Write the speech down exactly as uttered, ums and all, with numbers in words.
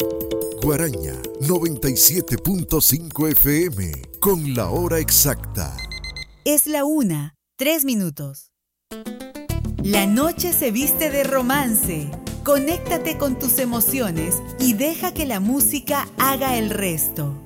Guaraña noventa y siete punto cinco F M con la hora exacta. Es la una, tres minutos. La noche se viste de romance. Conéctate con tus emociones y deja que la música haga el resto.